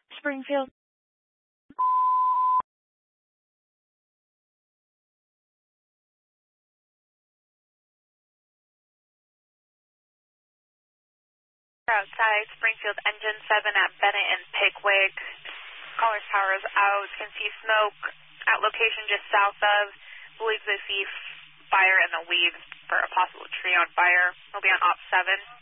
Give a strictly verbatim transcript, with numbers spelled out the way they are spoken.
Springfield. Outside Springfield Engine seven at Bennett and Pickwick. Caller's power is out. Can see smoke at location just south of. Believes they see fire in the weeds for a possible tree on fire. We'll be on op seven.